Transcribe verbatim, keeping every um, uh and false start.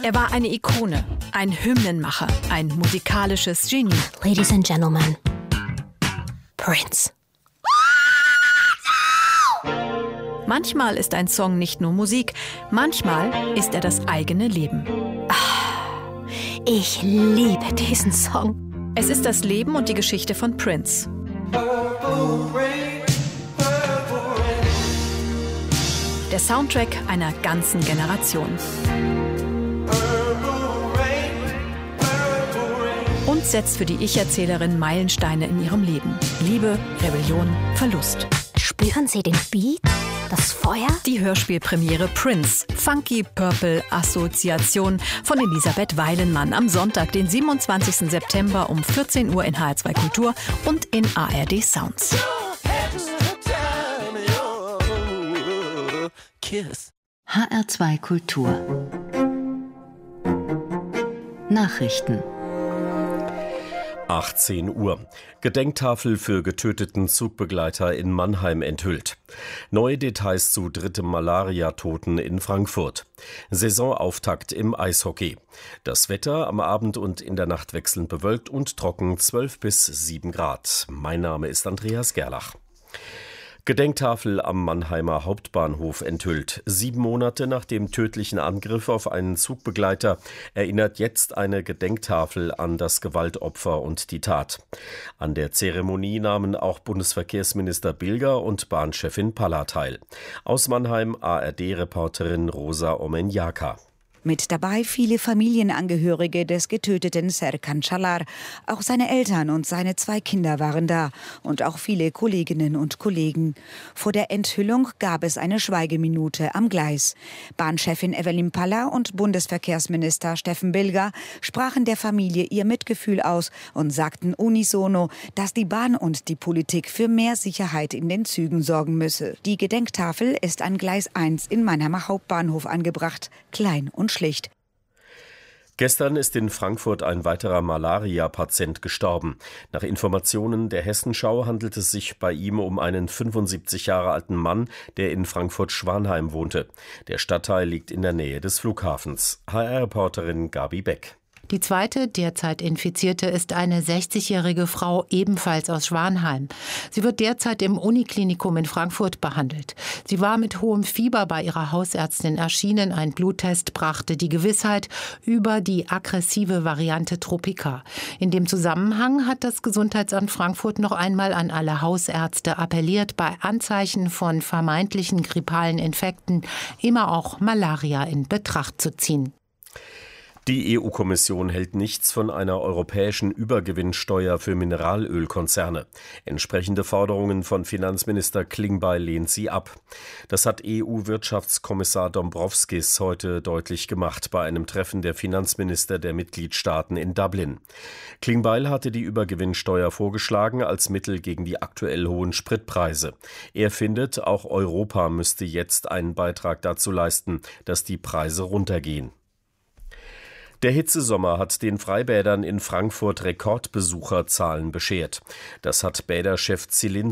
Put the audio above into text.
Er war eine Ikone, ein Hymnenmacher, ein musikalisches Genie. Ladies and Gentlemen, Prince. Manchmal ist ein Song nicht nur Musik, manchmal ist er das eigene Leben. Ich liebe diesen Song. Es ist das Leben und die Geschichte von Prince. Der Soundtrack einer ganzen Generation. Und setzt für die Ich-Erzählerin Meilensteine in ihrem Leben. Liebe, Rebellion, Verlust. Spüren Sie den Beat? Das Feuer? Die Hörspielpremiere Prince, Funky Purple Assoziation von Elisabeth Weilenmann am Sonntag, den siebenundzwanzigsten September um vierzehn Uhr in H R zwei Kultur und in A R D Sounds. H R zwei Kultur Nachrichten achtzehn Uhr. Gedenktafel für getöteten Zugbegleiter in Mannheim enthüllt. Neue Details zu drittem Malaria-Toten in Frankfurt. Saisonauftakt im Eishockey. Das Wetter am Abend und in der Nacht wechselnd bewölkt und trocken, zwölf bis sieben Grad. Mein Name ist Andreas Gerlach. Gedenktafel am Mannheimer Hauptbahnhof enthüllt. Sieben Monate nach dem tödlichen Angriff auf einen Zugbegleiter erinnert jetzt eine Gedenktafel an das Gewaltopfer und die Tat. An der Zeremonie nahmen auch Bundesverkehrsminister Bilger und Bahnchefin Palla teil. Aus Mannheim A R D-Reporterin Rosa Omenjaka. Mit dabei viele Familienangehörige des getöteten Serkan Çalar. Auch seine Eltern und seine zwei Kinder waren da. Und auch viele Kolleginnen und Kollegen. Vor der Enthüllung gab es eine Schweigeminute am Gleis. Bahnchefin Evelyn Palla und Bundesverkehrsminister Steffen Bilger sprachen der Familie ihr Mitgefühl aus und sagten unisono, dass die Bahn und die Politik für mehr Sicherheit in den Zügen sorgen müsse. Die Gedenktafel ist an Gleis eins in Mannheimer Hauptbahnhof angebracht. Klein und schlicht. Gestern ist in Frankfurt ein weiterer Malaria-Patient gestorben. Nach Informationen der Hessenschau handelt es sich bei ihm um einen fünfundsiebzig Jahre alten Mann, der in Frankfurt-Schwanheim wohnte. Der Stadtteil liegt in der Nähe des Flughafens. H R-Reporterin Gabi Beck. Die zweite derzeit Infizierte ist eine sechzigjährige Frau, ebenfalls aus Schwanheim. Sie wird derzeit im Uniklinikum in Frankfurt behandelt. Sie war mit hohem Fieber bei ihrer Hausärztin erschienen. Ein Bluttest brachte die Gewissheit über die aggressive Variante Tropica. In dem Zusammenhang hat das Gesundheitsamt Frankfurt noch einmal an alle Hausärzte appelliert, bei Anzeichen von vermeintlichen grippalen Infekten immer auch Malaria in Betracht zu ziehen. Die E U-Kommission hält nichts von einer europäischen Übergewinnsteuer für Mineralölkonzerne. Entsprechende Forderungen von Finanzminister Klingbeil lehnt sie ab. Das hat E U-Wirtschaftskommissar Dombrovskis heute deutlich gemacht bei einem Treffen der Finanzminister der Mitgliedstaaten in Dublin. Klingbeil hatte die Übergewinnsteuer vorgeschlagen als Mittel gegen die aktuell hohen Spritpreise. Er findet, auch Europa müsste jetzt einen Beitrag dazu leisten, dass die Preise runtergehen. Der Hitzesommer hat den Freibädern in Frankfurt Rekordbesucherzahlen beschert. Das hat Bäderchef Zielinski